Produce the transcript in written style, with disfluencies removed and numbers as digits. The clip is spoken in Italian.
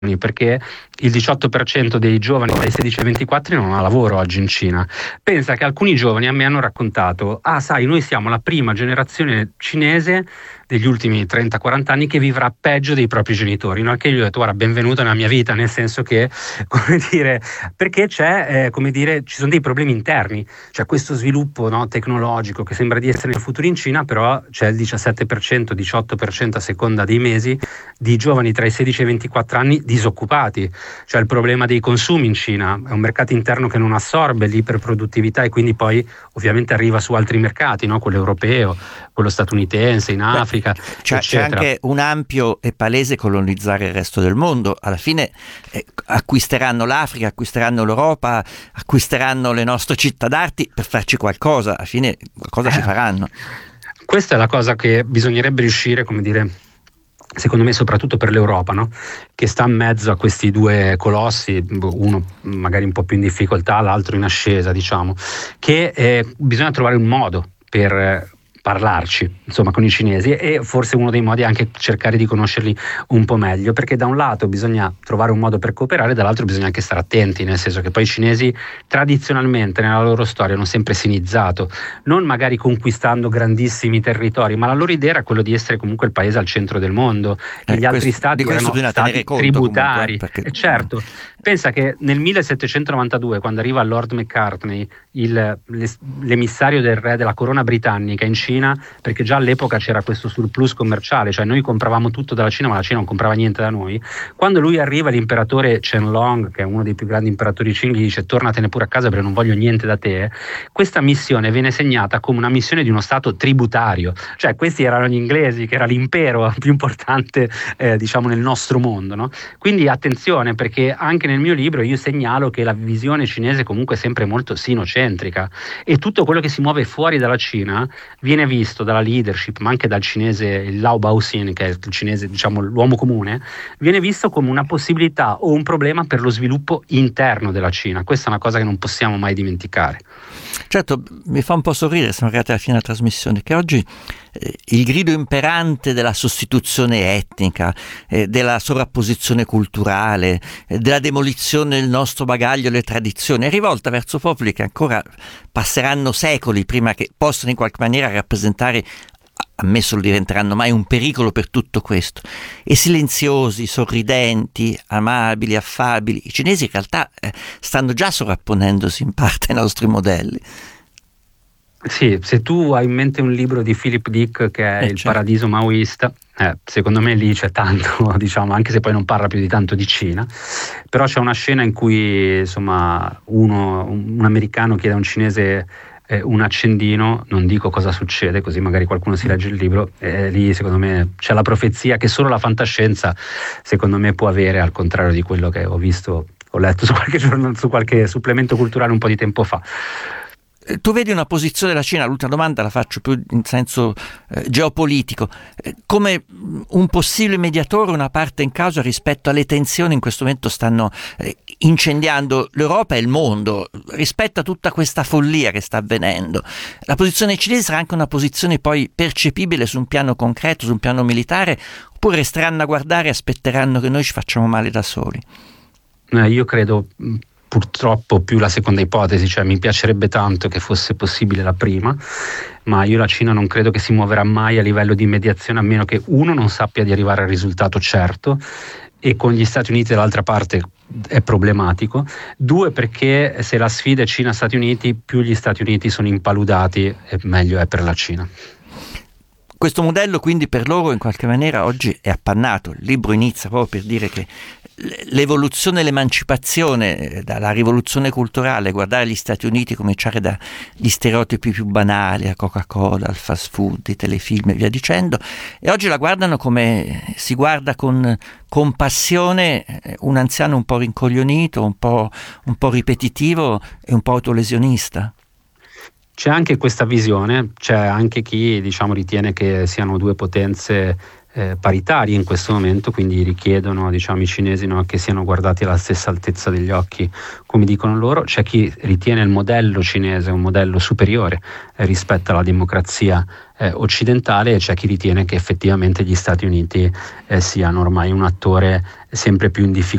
perché il 18% dei giovani dai 16 ai 24 non ha lavoro oggi in Cina. Pensa che alcuni giovani a me hanno raccontato: sai, noi siamo la prima generazione cinese degli ultimi 30-40 anni che vivrà peggio dei propri genitori. No? Che io ho detto: guarda, benvenuto nella mia vita, nel senso che, come dire, perché c'è, ci sono dei problemi interni, c'è questo sviluppo, no, tecnologico che sembra di essere nel futuro in Cina, però c'è il 17%, 18% a seconda dei mesi di giovani tra i 16 e i 24 anni disoccupati. C'è il problema dei consumi in Cina, è un mercato interno che non assorbe l'iperproduttività e quindi poi ovviamente arriva su altri mercati, no? Quello europeo, quello statunitense, in Africa, c'è anche un ampio e palese colonizzare il resto del mondo. Alla fine acquisteranno l'Africa, acquisteranno l'Europa, acquisteranno le nostre città d'arte per farci qualcosa. Alla fine qualcosa ci faranno. Questa è la cosa che bisognerebbe riuscire, come dire, secondo me, soprattutto per l'Europa, no? Che sta in mezzo a questi due colossi, uno magari un po' più in difficoltà, l'altro in ascesa, diciamo, che bisogna trovare un modo per parlarci, insomma, con i cinesi, e forse uno dei modi è anche cercare di conoscerli un po' meglio, perché da un lato bisogna trovare un modo per cooperare, dall'altro bisogna anche stare attenti, nel senso che poi i cinesi tradizionalmente nella loro storia hanno sempre sinizzato, non magari conquistando grandissimi territori, ma la loro idea era quello di essere comunque il paese al centro del mondo, e gli altri stati erano stati tributari. Comunque, perché... certo, pensa che nel 1792, quando arriva Lord Macartney, l'emissario del re della corona britannica in Cina, perché già all'epoca c'era questo surplus commerciale, cioè noi compravamo tutto dalla Cina ma la Cina non comprava niente da noi. Quando lui arriva, l'imperatore Qianlong, che è uno dei più grandi imperatori Qing, gli dice: tornatene pure a casa perché non voglio niente da te. Questa missione viene segnata come una missione di uno stato tributario, cioè questi erano gli inglesi, che era l'impero più importante diciamo nel nostro mondo, no? Quindi attenzione, perché anche nel mio libro io segnalo che la visione cinese comunque è sempre molto sinocentrica, e tutto quello che si muove fuori dalla Cina viene visto dalla leadership, ma anche dal cinese, il Lao Baoxin, che è il cinese, diciamo, l'uomo comune, viene visto come una possibilità o un problema per lo sviluppo interno della Cina. Questa è una cosa che non possiamo mai dimenticare. Certo, mi fa un po' sorridere, siamo arrivati alla fine della trasmissione, che oggi il grido imperante della sostituzione etnica, della sovrapposizione culturale, della demolizione del nostro bagaglio e le tradizioni, è rivolta verso popoli che ancora passeranno secoli prima che possano in qualche maniera rappresentare, ammesso lo diventeranno mai, un pericolo per tutto questo. E silenziosi, sorridenti, amabili, affabili, i cinesi in realtà stanno già sovrapponendosi in parte ai nostri modelli. Sì, se tu hai in mente un libro di Philip Dick che è Il paradiso maoista, secondo me lì c'è tanto, diciamo, anche se poi non parla più di tanto di Cina, però c'è una scena in cui, insomma, un americano chiede a un cinese un accendino, non dico cosa succede, così magari qualcuno si legge il libro, lì secondo me c'è la profezia che solo la fantascienza, secondo me, può avere, al contrario di quello che ho letto su qualche supplemento culturale un po' di tempo fa. Tu vedi una posizione della Cina, l'ultima domanda la faccio più in senso geopolitico, come un possibile mediatore, una parte in causa rispetto alle tensioni in questo momento stanno incendiando l'Europa e il mondo, rispetto a tutta questa follia che sta avvenendo. La posizione cinese sarà anche una posizione poi percepibile su un piano concreto, su un piano militare, oppure resteranno a guardare e aspetteranno che noi ci facciamo male da soli? Io credo purtroppo più la seconda ipotesi, cioè mi piacerebbe tanto che fosse possibile la prima, ma io la Cina non credo che si muoverà mai a livello di mediazione, a meno che uno non sappia di arrivare al risultato certo, e con gli Stati Uniti dall'altra parte è problematico. Due, perché se la sfida è Cina-Stati Uniti, più gli Stati Uniti sono impaludati e meglio è per la Cina. Questo modello quindi per loro in qualche maniera oggi è appannato. Il libro inizia proprio per dire che l'evoluzione e l'emancipazione dalla rivoluzione culturale, guardare gli Stati Uniti, cominciare dagli stereotipi più banali, a Coca-Cola, al fast food, i telefilm e via dicendo, e oggi la guardano come si guarda con compassione un anziano un po' rincoglionito, un po' ripetitivo e un po' autolesionista. C'è anche questa visione, c'è anche chi, diciamo, ritiene che siano due potenze paritari in questo momento, quindi richiedono, diciamo, i cinesi, no, che siano guardati alla stessa altezza degli occhi, come dicono loro. C'è chi ritiene il modello cinese un modello superiore rispetto alla democrazia occidentale, e c'è chi ritiene che effettivamente gli Stati Uniti siano ormai un attore sempre più in difficoltà